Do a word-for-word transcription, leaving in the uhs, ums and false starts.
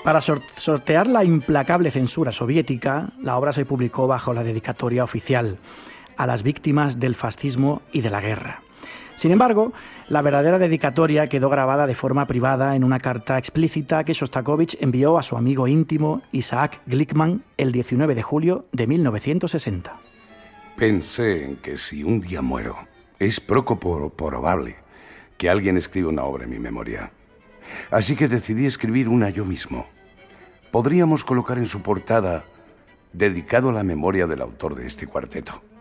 Para sor- sortear la implacable censura soviética, la obra se publicó bajo la dedicatoria oficial a las víctimas del fascismo y de la guerra. Sin embargo, la verdadera dedicatoria quedó grabada de forma privada en una carta explícita que Shostakovich envió a su amigo íntimo Isaac Glickman el diecinueve de julio de mil novecientos sesenta. Pensé en que si un día muero, es poco probable que alguien escriba una obra en mi memoria. Así que decidí escribir una yo mismo. Podríamos colocar en su portada, dedicado a la memoria del autor de este cuarteto.